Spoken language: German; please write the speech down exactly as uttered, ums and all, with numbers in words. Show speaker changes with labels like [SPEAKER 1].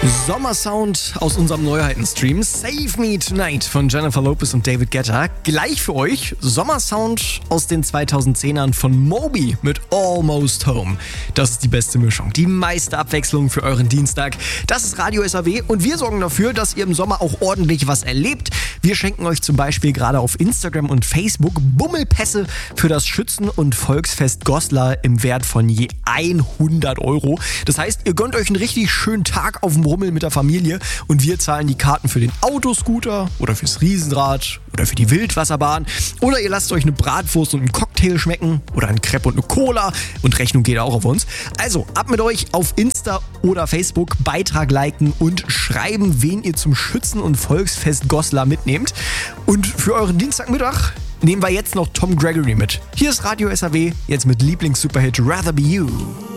[SPEAKER 1] Sommersound aus unserem Neuheitenstream Save Me Tonight von Jennifer Lopez und David Guetta. Gleich für euch Sommersound aus den zweitausendzehnern von Moby mit Almost Home. Das ist die beste Mischung, die meiste Abwechslung für euren Dienstag. Das ist Radio S A W und wir sorgen dafür, dass ihr im Sommer auch ordentlich was erlebt. Wir schenken euch zum Beispiel gerade auf Instagram und Facebook Bummelpässe für das Schützen- und Volksfest Goslar im Wert von je hundert Euro. Das heißt, ihr gönnt euch einen richtig schönen Tag auf dem Rummel mit der Familie und wir zahlen die Karten für den Autoscooter oder fürs Riesenrad oder für die Wildwasserbahn oder ihr lasst euch eine Bratwurst und einen Cocktail schmecken oder ein Crepe und eine Cola und Rechnung geht auch auf uns. Also ab mit euch auf Insta oder Facebook, Beitrag liken und schreiben, wen ihr zum Schützen- und Volksfest Goslar mitnehmt. Und für euren Dienstagmittag nehmen wir jetzt noch Tom Gregory mit. Hier ist Radio S A W, jetzt mit Lieblings-Superhit Rather Be You.